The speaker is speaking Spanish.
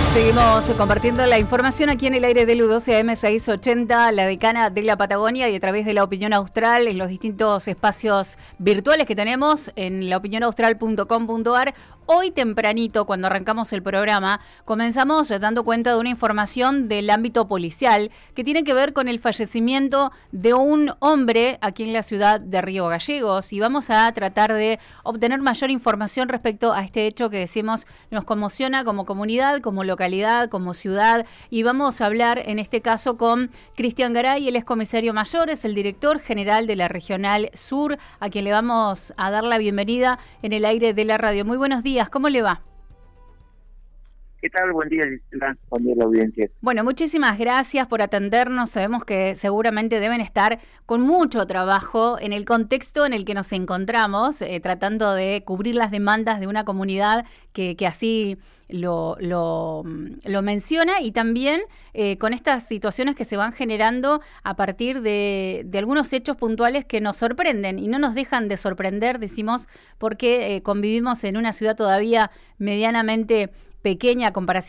Seguimos compartiendo la información aquí en el aire del U12 AM680, la decana de la Patagonia, y a través de La Opinión Austral en los distintos espacios virtuales que tenemos en laopinionaustral.com.ar. Hoy tempranito, cuando arrancamos el programa, comenzamos dando cuenta de una información del ámbito policial que tiene que ver con el fallecimiento de un hombre aquí en la ciudad de Río Gallegos, y vamos a tratar de obtener mayor información respecto a este hecho que decimos nos conmociona como comunidad, como localidad, como ciudad, y vamos a hablar en este caso con Cristian Garay. Él es comisario mayor, es el director general de la Regional Sur, a quien le vamos a dar la bienvenida en el aire de la radio. Muy buenos días. ¿Cómo le va? ¿Qué tal? Buen día, Gisela. Buen día a la audiencia. Bueno, muchísimas gracias por atendernos. Sabemos que seguramente deben estar con mucho trabajo en el contexto en el que nos encontramos, tratando de cubrir las demandas de una comunidad que así lo menciona, y también con estas situaciones que se van generando a partir de algunos hechos puntuales que nos sorprenden y no nos dejan de sorprender, decimos, porque convivimos en una ciudad todavía medianamente pequeña a comparación